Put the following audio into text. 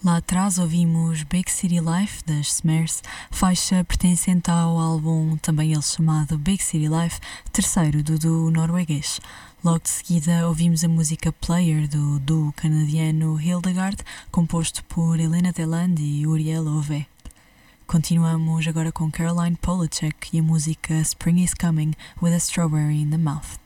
Lá atrás ouvimos Big City Life das Smears, faixa pertencente ao álbum também ele chamado Big City Life, terceiro do duo norueguês. Logo de seguida ouvimos a música Player do duo canadiano Hildegard, composto por Helena Deland e Uriel Ove. Continuamos agora com Caroline Polachek e a música Spring is Coming with a Strawberry in the Mouth.